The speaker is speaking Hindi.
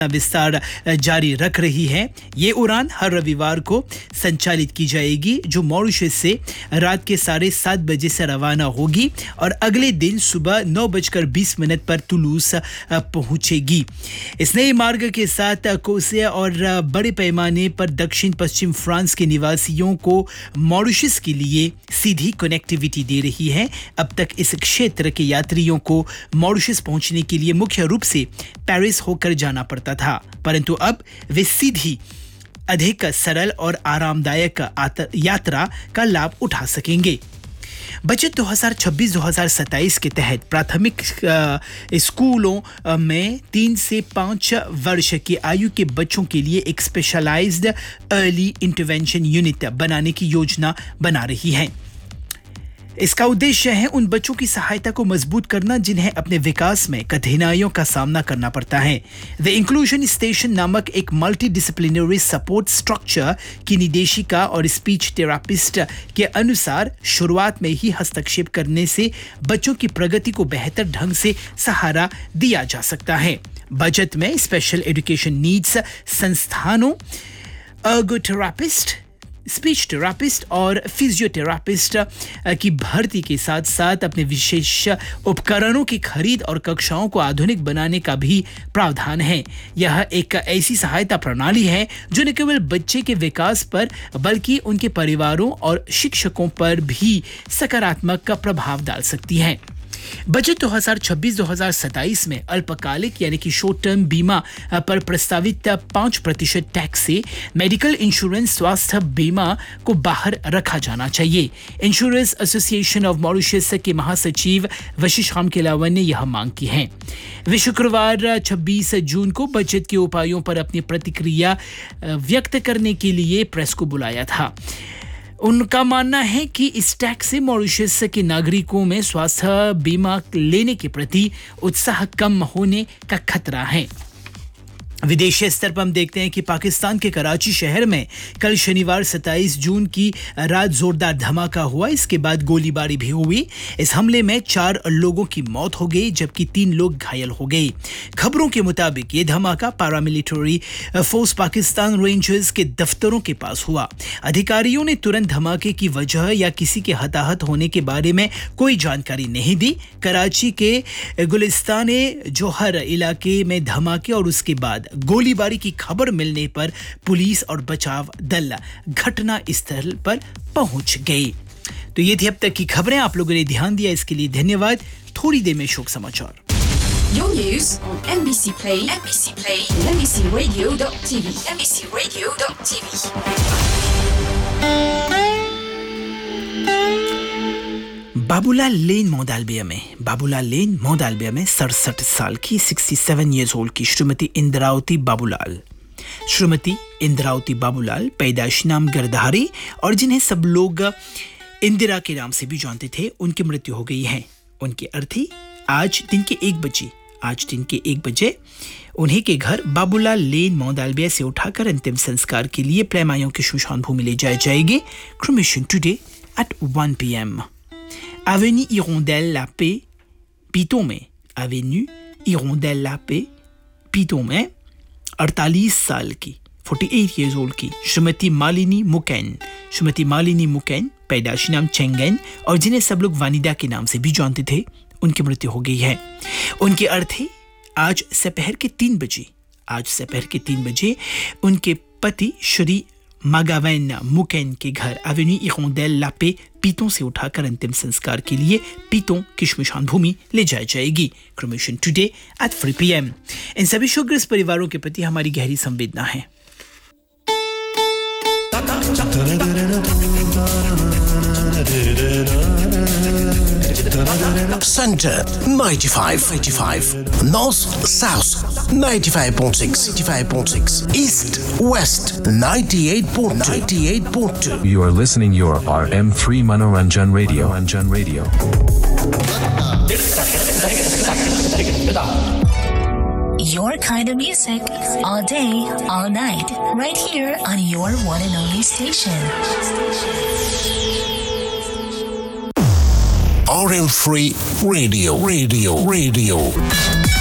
विस्तार जारी रख रही है। ये उड़ान हर रविवार को संचालित की जाएगी, जो मॉरिशस से रात के 7:30 बजे से रवाना होगी और अगले दिन सुबह 9:20 पर तुलूस पहुंचेगी। इस नए मार्ग के साथ कोसिया और बड़े पैमाने पर दक्षिण पश्चिम फ्रांस के निवासियों को मॉरिशस के लिए सीधी कनेक्टिविटी दे रही है। अब तक इस क्षेत्र के यात्रियों को मॉरिशस पहुंचने के लिए मुख्य रूप से पेरिस होकर जाना पड़ता था, परंतु अब वे सीधी अधिक सरल और आरामदायक यात्रा का लाभ उठा सकेंगे। बजट 2026-2027 के तहत प्राथमिक स्कूलों में 3 से 5 वर्ष की आयु के बच्चों के लिए एक स्पेशलाइज्ड अर्ली इंटरवेंशन यूनिट बनाने की योजना बना रही है। इसका उद्देश्य है उन बच्चों की सहायता को मजबूत करना जिन्हें अपने विकास में कठिनाइयों का सामना करना पड़ता है। द इंक्लूजन स्टेशन नामक एक मल्टी डिसिप्लिनरी सपोर्ट स्ट्रक्चर की निदेशिका और स्पीच थेरेपिस्ट के अनुसार शुरुआत में ही हस्तक्षेप करने से बच्चों की प्रगति को बेहतर ढंग से सहारा दिया जा सकता है। बजट में स्पेशल एजुकेशन नीड्स संस्थानों, अर्गोथेरापिस्ट, स्पीच थेरापिस्ट और फिजियोथेरापिस्ट की भर्ती के साथ साथ अपने विशेष उपकरणों की खरीद और कक्षाओं को आधुनिक बनाने का भी प्रावधान है। यह एक ऐसी सहायता प्रणाली है जो न केवल बच्चे के विकास पर बल्कि उनके परिवारों और शिक्षकों पर भी सकारात्मक प्रभाव डाल सकती है। बजट 2026-2027 में अल्पकालिक यानी कि शॉर्ट टर्म बीमा पर प्रस्तावित 5% टैक्स से मेडिकल इंश्योरेंस स्वास्थ्य बीमा को बाहर रखा जाना चाहिए। इंश्योरेंस एसोसिएशन ऑफ मॉरिशस के महासचिव वशिष्ठ रामकेलावन ने यह मांग की है। वे शुक्रवार 26 जून को बजट के उपायों पर अपनी प्रतिक्रिया व्यक्त करने के लिए प्रेस को बुलाया था। उनका मानना है कि इस टैक्स से मॉरिशस के नागरिकों में स्वास्थ्य बीमा लेने के प्रति उत्साह कम होने का खतरा है। विदेशी स्तर पर हम देखते हैं कि पाकिस्तान के कराची शहर में कल शनिवार 27 जून की रात जोरदार धमाका हुआ। इसके बाद गोलीबारी भी हुई। इस हमले में 4 लोगों की मौत हो गई जबकि 3 लोग घायल हो गए। खबरों के मुताबिक ये धमाका पैरामिलिट्री फोर्स पाकिस्तान रेंजर्स के दफ्तरों के पास हुआ। अधिकारियों ने तुरंत धमाके की वजह या किसी के हताहत होने के बारे में कोई जानकारी नहीं दी। कराची के गुलिस्तान जोहर इलाके में धमाके और उसके बाद गोलीबारी की खबर मिलने पर पुलिस और बचाव दल घटना स्थल पर पहुंच गए। तो ये थी अब तक की खबरें। आप लोगों ने ध्यान दिया, इसके लिए धन्यवाद। थोड़ी देर में शोक समाचार। Your news on NBC Play, NBCRadio.tv, NBCRadio.tv. Babulal लेन मोदालबिया में 67 साल की 67 years old की श्रीमती इंद्रावती बाबूलाल पैदाइश नाम गिरधारी और जिन्हें सब लोग इंदिरा के नाम से भी जानते थे, उनकी मृत्यु हो गई है। उनकी अर्थी आज दिन के 1 बजे उन्हीं के घर बाबूलाल लेन मोदालबिया से उठाकर अंतिम संस्कार के लिए प्लेमायों की श्मशान भूमि ले जाएगी। Cremation today at 1 p.m. Avenue Hirondelle La Paix, Piton में 48 साल की 48 years old की श्रीमती मालिनी मुकैन पैदाइश नाम चेंगेन और जिन्हें सब लोग वानिदा के नाम से भी जानते थे, उनकी मृत्यु हो गई है। उनके अर्थी आज दोपहर के 3 बजे उनके पति श्री मागावेन मुकैन के घर एवेन्यू हिरोंडेल ला पे पीतों से उठाकर अंतिम संस्कार के लिए पीतों की श्मशान भूमि ले जाई जाएगी। Cremation today at 3 p.m. इन सभी शोकग्रस्त परिवारों के प्रति हमारी गहरी संवेदना है। Center 95, North South 95.6, East West 98.2. You are listening your RM3 Manoranjan Radio. Your kind of music, all day, all night, right here on your one and only station. RM3 Radio.